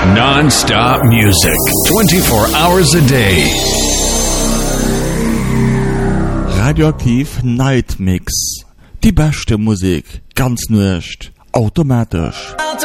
Non-stop music, 24 hours a day. Radioaktiv Night Mix. Die beste Musik, ganz nüscht, automatisch.